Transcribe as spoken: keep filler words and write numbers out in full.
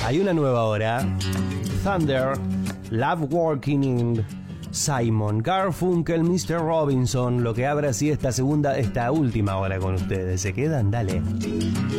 Hay una nueva hora. Thunder, Love Walking In, Simon Garfunkel, mister Robinson. Lo que abre así esta segunda, esta última hora con ustedes. ¿Se quedan? Dale.